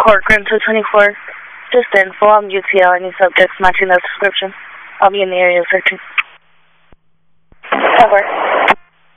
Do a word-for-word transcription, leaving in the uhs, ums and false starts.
Corcoran two twenty-four. Just info, I'm U T L. Any subjects matching that description? I'll be in the area searching. Over.